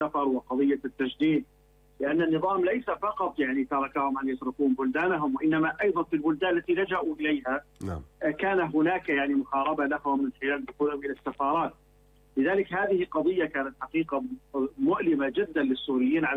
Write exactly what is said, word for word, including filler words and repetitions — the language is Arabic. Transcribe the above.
السفر وقضية التجديد، لأن النظام ليس فقط يعني تركهم أن يتركون بلدانهم، وإنما أيضا في البلدان التي لجأوا إليها نعم. كان هناك يعني محاربة لهم من خلال دخولهم إلى السفارات. لذلك هذه قضية كانت حقيقة مؤلمة جدا للسوريين.